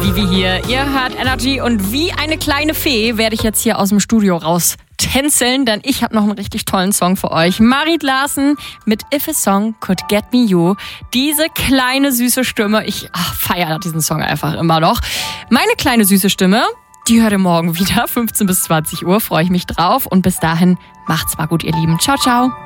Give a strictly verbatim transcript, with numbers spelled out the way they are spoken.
Vivi hier. Ihr hört Energy und wie eine kleine Fee werde ich jetzt hier aus dem Studio raus tänzeln, denn ich habe noch einen richtig tollen Song für euch. Marit Larsen mit If a Song Could Get Me You. Diese kleine süße Stimme, ich feiere diesen Song einfach immer noch. Meine kleine süße Stimme, die hört ihr morgen wieder, fünfzehn bis zwanzig Uhr, freue ich mich drauf. Und bis dahin, macht's mal gut, ihr Lieben. Ciao, ciao.